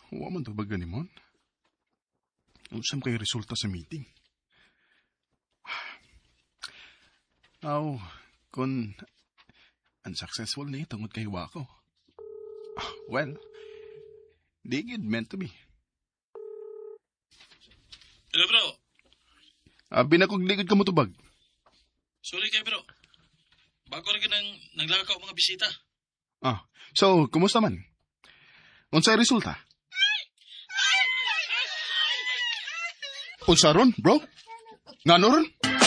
Huwag man ito ba ganimon? Usam kayo resulta sa meeting. Aw, kung unsuccessful na tungod kay Wako. Well, di good meant to be. Hello, bro. Abi na kong ligod ka mo tubag. Sorry kayo, bro. Bago rin ka naglakaw mga bisita. So, kumusta man? Unsay resulta? Unsa ron, bro? Ngano ron?